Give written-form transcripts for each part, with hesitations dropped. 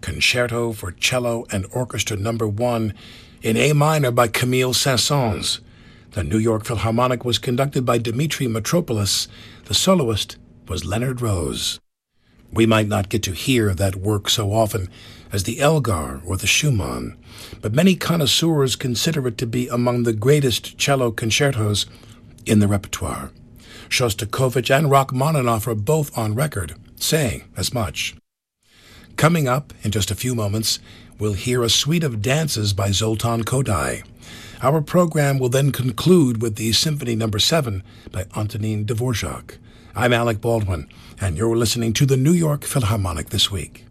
Concerto for Cello and Orchestra No. 1 in A minor by Camille Saint-Saëns. The New York Philharmonic was conducted by Dimitri Mitropoulos. The soloist was Leonard Rose. We might not get to hear that work so often as the Elgar or the Schumann, but many connoisseurs consider it to be among the greatest cello concertos in the repertoire. Shostakovich and Rachmaninoff are both on record saying as much. Coming up in just a few moments, we'll hear a suite of dances by Zoltan Kodály. Our program will then conclude with the Symphony No. 7 by Antonin Dvorak. I'm Alec Baldwin, and you're listening to the New York Philharmonic This Week.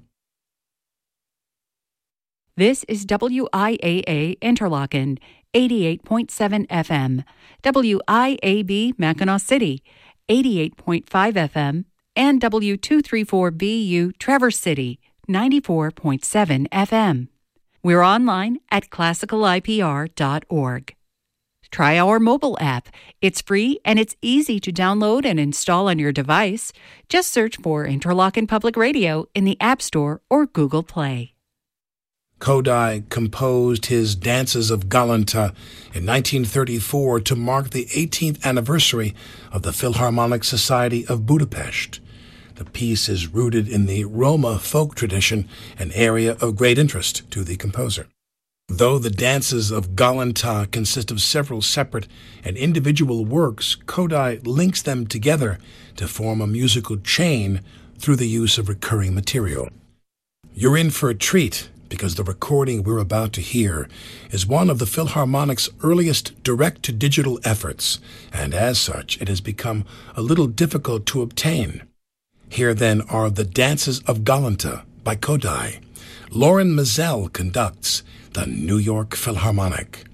This is WIAA Interlaken, 88.7 FM, WIAB Mackinac City, 88.5 FM, and W234BU Traverse City, 94.7 FM. We're online at classicalipr.org. Try our mobile app. It's free and it's easy to download and install on your device. Just search for Interlaken Public Radio in the App Store or Google Play. Kodály composed his Dances of Galanta in 1934 to mark the 18th anniversary of the Philharmonic Society of Budapest. The piece is rooted in the Roma folk tradition, an area of great interest to the composer. Though the Dances of Galanta consist of several separate and individual works, Kodály links them together to form a musical chain through the use of recurring material. You're in for a treat, because the recording we're about to hear is one of the Philharmonic's earliest direct-to-digital efforts, and as such, it has become a little difficult to obtain. Here, then, are the Dances of Galanta by Kodály. Loren Maazel conducts the New York Philharmonic.